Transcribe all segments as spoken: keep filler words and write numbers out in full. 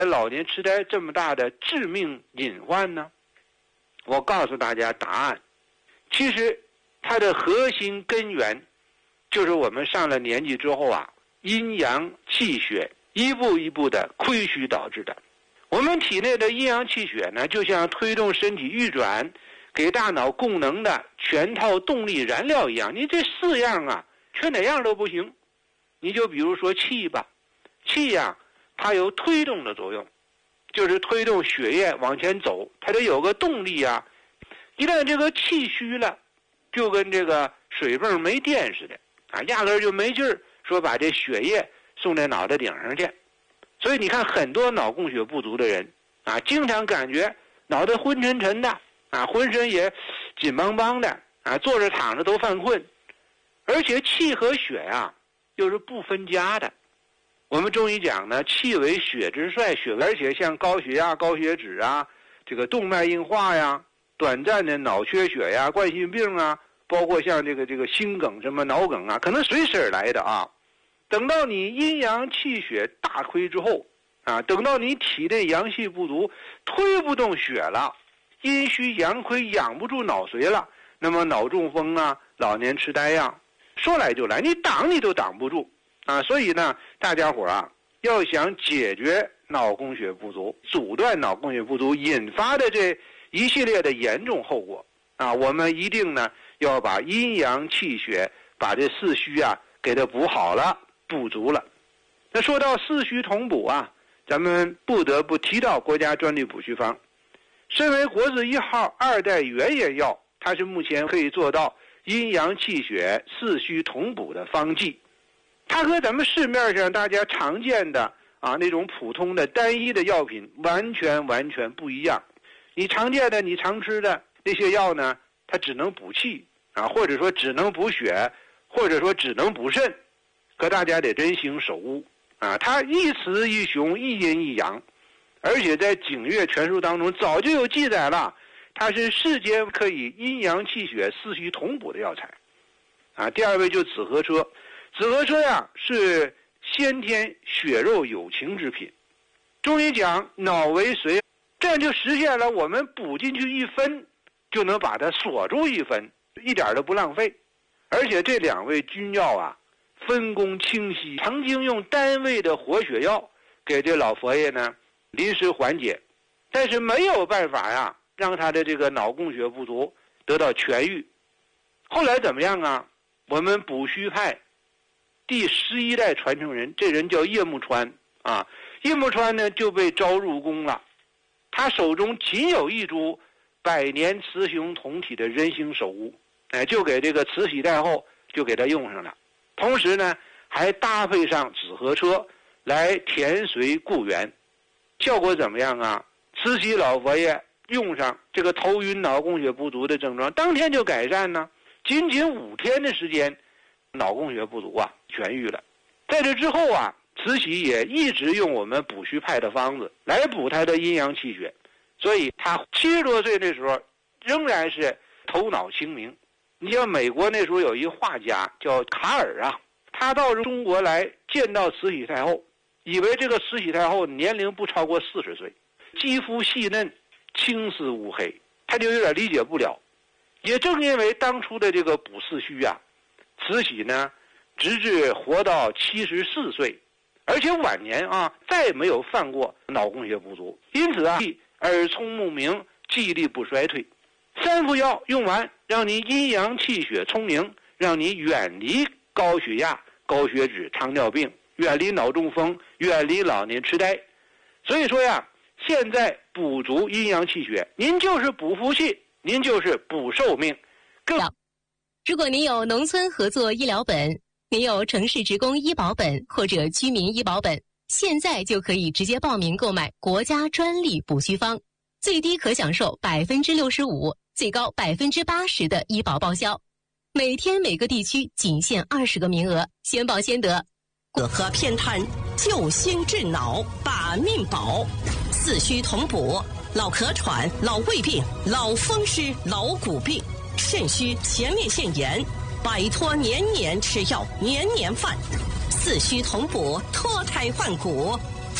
老年痴呆这么大的致命隐患呢？我告诉大家答案，其实它的核心根源就是我们上了年纪之后啊，阴阳气血一步一步的亏虚导致的。我们体内的阴阳气血呢，就像推动身体运转、给大脑供能的全套动力燃料一样，你这四样啊，缺哪样都不行。你就比如说气吧，气呀、啊，它有推动的作用，就是推动血液往前走，它得有个动力啊。一旦这个气虚了，就跟这个水泵没电似的啊，压根儿就没劲儿说把这血液送在脑袋顶上去。所以你看，很多脑供血不足的人啊，经常感觉脑袋昏沉沉的啊，浑身也紧邦邦的啊，坐着躺着都犯困，而且气和血啊又是不分家的。我们中医讲呢，气为血之帅，血而且像高血压、高血脂啊，这个动脉硬化呀，短暂的脑缺血呀、冠心病啊，包括像这个这个心梗、什么脑梗啊，可能随时而来的啊。等到你阴阳气血大亏之后啊，等到你体内阳气不足，推不动血了，阴虚阳亏，养不住脑髓了，那么脑中风啊、老年痴呆呀、啊，说来就来，你挡你都挡不住啊。所以呢，大家伙啊，要想解决脑供血不足、阻断脑供血不足引发的这一系列的严重后果啊，我们一定呢要把阴阳气血，把这四虚啊给它补好了、补足了。那说到四虚同补啊，咱们不得不提到国家专利补虚方。身为国字一号二代原研药，它是目前可以做到阴阳气血四虚同补的方剂。它和咱们市面上大家常见的啊那种普通的单一的药品完全完全不一样。你常见的、你常吃的那些药呢，它只能补气啊，或者说只能补血，或者说只能补肾。可大家得真行守护啊！它一雌一雄，一阴一阳，而且在《景岳全书》当中早就有记载了，它是世间可以阴阳气血四虚同补的药材啊。第二位就紫河车，紫河车呀是先天血肉有情之品。中医讲脑为髓，这样就实现了我们补进去一分，就能把它锁住一分，一点都不浪费。而且这两味君药啊，分工清晰，曾经用单位的活血药给这老佛爷呢临时缓解，但是没有办法呀让他的这个脑供血不足得到痊愈。后来怎么样啊？我们补虚派第十一代传承人，这人叫叶木川啊。叶木川呢就被招入宫了，他手中仅有一株百年雌雄同体的人形首乌，哎，就给这个慈禧太后就给他用上了。同时呢，还搭配上紫河车来填髓固元，效果怎么样啊？慈禧老佛爷用上这个头晕脑供血不足的症状，当天就改善呢，仅仅五天的时间，脑供血不足啊痊愈了。在这之后啊，慈禧也一直用我们补虚派的方子来补他的阴阳气血，所以他七十多岁的时候仍然是头脑清明。你像美国那时候有一画家叫卡尔啊，他到中国来见到慈禧太后，以为这个慈禧太后年龄不超过四十岁，肌肤细嫩，青丝乌黑，他就有点理解不了。也正因为当初的这个补四虚啊，慈禧呢直至活到七十四岁，而且晚年啊再没有犯过脑供血不足，因此啊耳聪目明，记忆力不衰退。三副药用完，让你阴阳气血充盈，让你远离高血压、高血脂、糖尿病，远离脑中风，远离老年痴呆。所以说呀，现在补足阴阳气血，您就是补福气，您就是补寿命。更如果您有农村合作医疗本，您有城市职工医保本或者居民医保本，现在就可以直接报名购买国家专利补虚方，最低可享受百分之六十五，最高百分之八十的医保报销。每天每个地区仅限二十个名额，先报先得。 和偏瘫，救心治脑，把命保，四虚同补，老咳喘、老胃病、老风湿、老骨病，肾虚、前列腺炎，摆脱年年吃药、年年犯，四虚同补，脱胎换骨，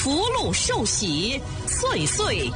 福禄寿喜，岁岁